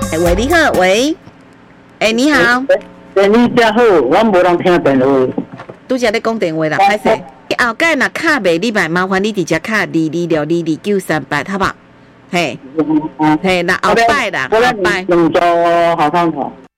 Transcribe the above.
喂，你好，喂，你好， 你真好，我无人听电话。 拄则咧讲电话啦，歹势。后盖若卡袂，你麻烦你直接卡22622938，好不好？嘿，嘿，那后摆啦，后摆。 用做好汤头。